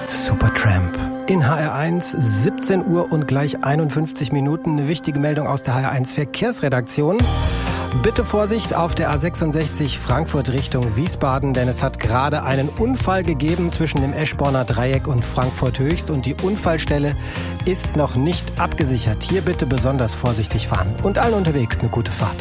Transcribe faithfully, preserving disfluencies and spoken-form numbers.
Supertramp. In H R eins, siebzehn Uhr und gleich einundfünfzig Minuten. Eine wichtige Meldung aus der H R eins Verkehrsredaktion. Bitte Vorsicht auf der A sechsundsechzig Frankfurt Richtung Wiesbaden, denn es hat gerade einen Unfall gegeben zwischen dem Eschborner Dreieck und Frankfurt Höchst und die Unfallstelle ist noch nicht abgesichert. Hier bitte besonders vorsichtig fahren und allen unterwegs eine gute Fahrt.